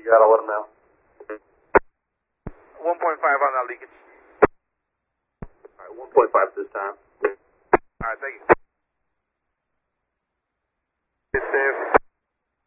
you got? I'll let them know. 1.5 on that leakage. All right, 1.5 this time. All right, thank you.